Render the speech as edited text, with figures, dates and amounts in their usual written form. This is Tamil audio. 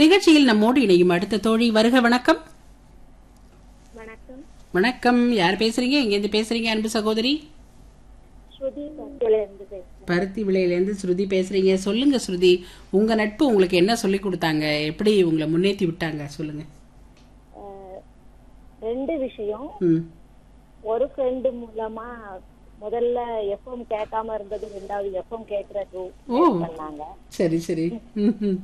நிகழ்ச்சியில் நம்மோடு இணையும் அடுத்த தோழி வருக. வணக்கம். வணக்கம். வணக்கம். யார் பேசுறீங்க? எங்கேருந்து பேசுறீங்க அன்பு சகோதரி? ஸ்ருதி பருத்தியிலிருந்து பேசுறேன். பருத்தி விலையிலேருந்து ஸ்ருதி பேசுறீங்க. சொல்லுங்க ஸ்ருதி, உங்க நட்பு உங்களுக்கு என்ன சொல்லி கொடுத்தாங்க? எப்படி உங்களை முன்னேற்றி விட்டாங்க? சொல்லுங்க. ரெண்டு விஷயம். ம். ஒரு ஃப்ரெண்டு மூலமா முதல்ல எஃப்எம் கேட்காம இருந்தது, ரெண்டாவது எஃப்எம் கேட்கறது ஓ, பண்ணாங்க. சரி சரி. ம்.